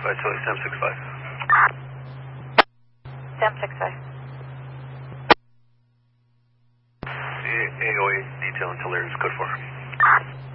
Charlie, Sam 65. Sam 65. AOA detail until there's code 4.